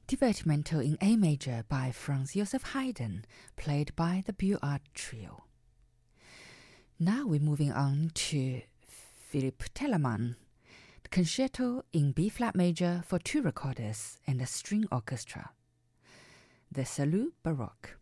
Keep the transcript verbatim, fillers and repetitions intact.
Divertimento in A major by Franz Joseph Haydn, played by the Beaux-Arts Trio. Now we're moving on to Philipp Telemann, the Concerto in B-flat major for two recorders and a string orchestra, the Salut Baroque.